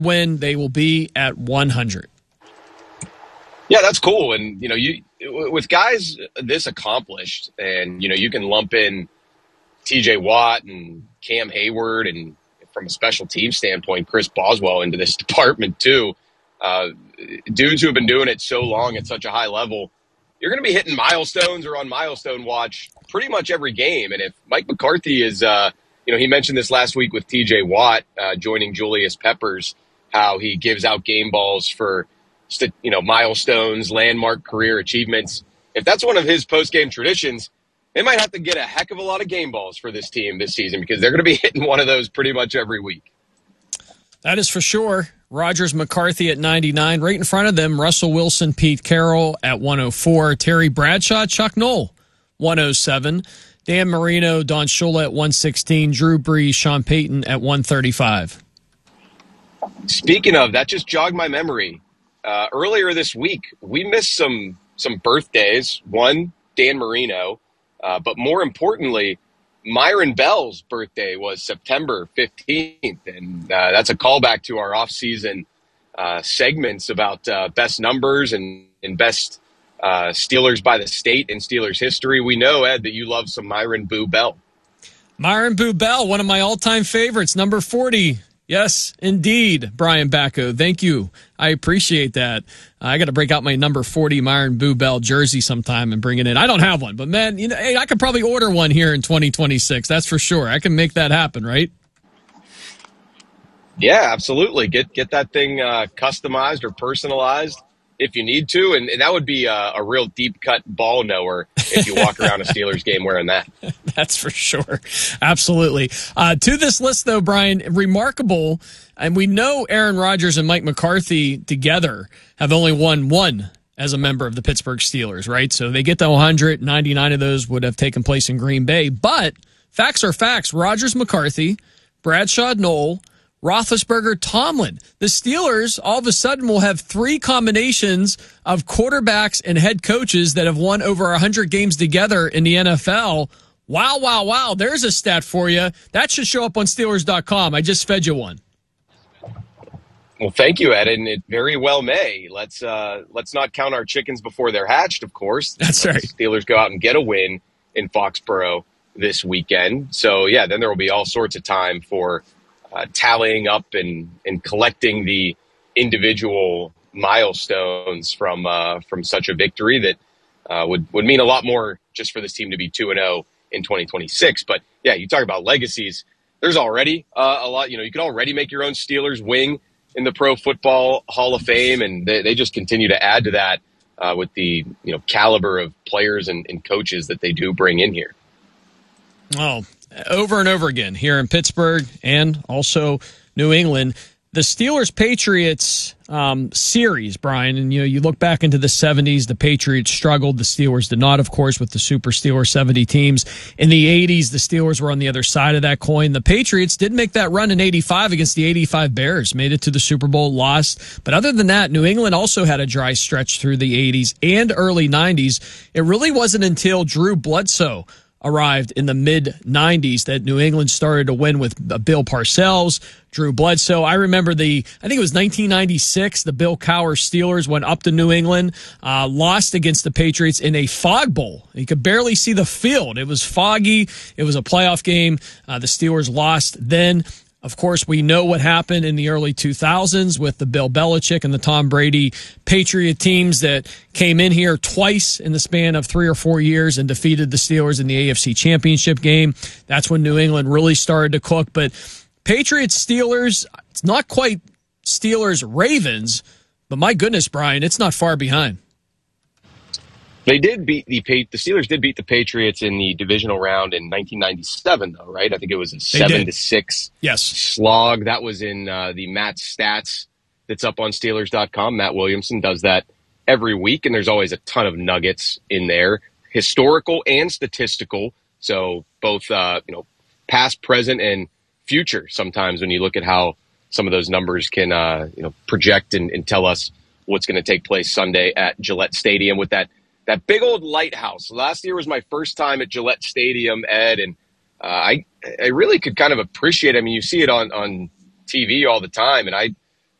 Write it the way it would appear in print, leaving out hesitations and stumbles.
win, they will be at 100. Yeah, that's cool. And, you with guys this accomplished, and, you can lump in TJ Watt and Cam Hayward, and from a special team standpoint, Chris Boswell into this department too. Dudes who have been doing it so long at such a high level, you're going to be hitting milestones or on milestone watch pretty much every game. And if Mike McCarthy is, he mentioned this last week with TJ Watt joining Julius Peppers, how he gives out game balls for, milestones, landmark career achievements. If that's one of his post-game traditions, they might have to get a heck of a lot of game balls for this team this season, because they're going to be hitting one of those pretty much every week. That is for sure. Rogers McCarthy at 99. Right in front of them, Russell Wilson, Pete Carroll at 104. Terry Bradshaw, Chuck Noll, 107. Dan Marino, Don Shula at 116. Drew Brees, Sean Payton at 135. Speaking of, that just jogged my memory. Earlier this week, we missed some birthdays. One, Dan Marino, but more importantly, Myron Bell's birthday was September 15th, and that's a callback to our off-season segments about best numbers and best Steelers by the state in Steelers history. We know, Ed, that you love some Myron Boo Bell. Myron Boo Bell, one of my all-time favorites, number 40. Yes, indeed, Brian Bacco. Thank you. I appreciate that. I got to break out my number 40 Myron Boo Bell jersey sometime and bring it in. I don't have one, but man, hey, I could probably order one here in 2026. That's for sure. I can make that happen, right? Yeah, absolutely. Get that thing customized or personalized if you need to, and that would be a real deep cut ball knower if you walk around a Steelers game wearing that. That's for sure. Absolutely. To this list, though, Brian, remarkable, and we know Aaron Rodgers and Mike McCarthy together have only won one as a member of the Pittsburgh Steelers, right? So they get to 100. 99 of those would have taken place in Green Bay. But facts are facts. Rodgers, McCarthy, Bradshaw, Noll, Roethlisberger, Tomlin. The Steelers all of a sudden will have three combinations of quarterbacks and head coaches that have won over 100 games together in the NFL. Wow, wow, wow. There's a stat for you. That should show up on Steelers.com. I just fed you one. Well, thank you, Ed, and it very well may. Let's not count our chickens before they're hatched, of course. That's right. Steelers go out and get a win in Foxborough this weekend. So, yeah, then there will be all sorts of time for tallying up and collecting the individual milestones from such a victory that would mean a lot more just for this team to be 2-0 in 2026. But yeah, you talk about legacies. There's already a lot. You can already make your own Steelers wing in the Pro Football Hall of Fame, and they just continue to add to that with the caliber of players and coaches that they do bring in here. Oh, over and over again here in Pittsburgh and also New England. The Steelers-Patriots series, Brian, and you look back into the 70s, the Patriots struggled. The Steelers did not, of course, with the Super Steelers 70 teams. In the 80s, the Steelers were on the other side of that coin. The Patriots did make that run in 85 against the 85 Bears, made it to the Super Bowl, lost. But other than that, New England also had a dry stretch through the 80s and early 90s. It really wasn't until Drew Bledsoe arrived in the mid-90s that New England started to win with Bill Parcells, Drew Bledsoe. I remember I think it was 1996, the Bill Cowher Steelers went up to New England, lost against the Patriots in a fog bowl. You could barely see the field. It was foggy. It was a playoff game. The Steelers lost then. Of course, we know what happened in the early 2000s with the Bill Belichick and the Tom Brady Patriot teams that came in here twice in the span of 3 or 4 years and defeated the Steelers in the AFC Championship game. That's when New England really started to cook. But Patriots, Steelers, it's not quite Steelers, Ravens, but my goodness, Brian, it's not far behind. They did beat the Steelers did beat the Patriots in the divisional round in 1997, though, right? I think it was a 7-6 slog. That was in the Matt Stats that's up on Steelers.com. Matt Williamson does that every week, and there's always a ton of nuggets in there, historical and statistical. So both past, present, and future. Sometimes when you look at how some of those numbers can project and tell us what's going to take place Sunday at Gillette Stadium with that big old lighthouse. Last year was my first time at Gillette Stadium, Ed, and I really could kind of appreciate it. I mean, you see it on TV all the time, and I